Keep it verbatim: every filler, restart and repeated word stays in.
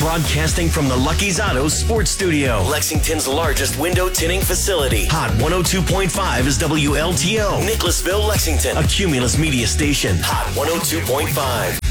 Broadcasting from the Lucky's Auto Sports Studio, Lexington's largest window tinting facility. Hot one oh two point five is W L T O. Nicholasville, Lexington. A Cumulus Media station. Hot one oh two point five.